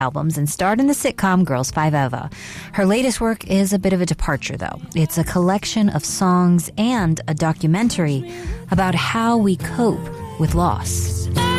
albums and starred in the sitcom Girls Five Eva. Her latest work is a bit of a departure, though. It's a collection of songs and a documentary about how we cope with loss.